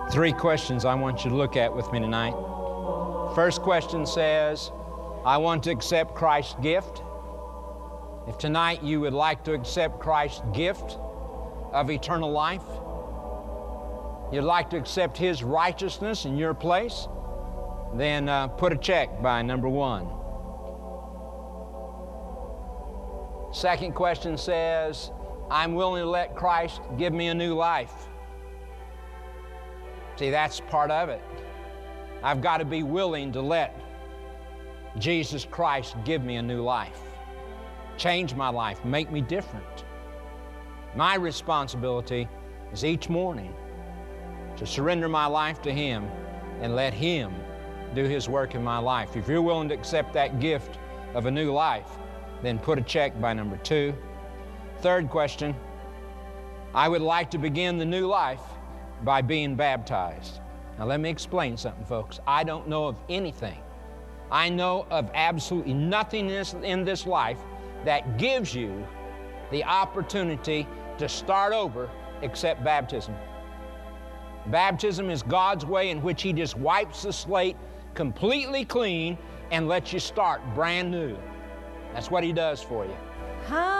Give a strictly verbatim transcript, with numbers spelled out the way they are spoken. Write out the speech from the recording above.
Three questions I want you to look at with me tonight. First question says, I want to accept Christ's gift. If tonight you would like to accept Christ's gift of eternal life, you'd like to accept His righteousness in your place, then uh, put a check by number one. Second question says, I'm willing to let Christ give me a new life. See, that's part of it. I've got to be willing to let Jesus Christ give me a new life, change my life, make me different. My responsibility is each morning to surrender my life to Him and let Him do His work in my life. If you're willing to accept that gift of a new life, then put a check by number two. Third question, I would like to begin the new life by being baptized. Now let me explain something, folks. I don't know of anything. I know of absolutely nothing in this life that gives you the opportunity to start over except baptism. Baptism is God's way in which He just wipes the slate completely clean and lets you start brand new. That's what He does for you. How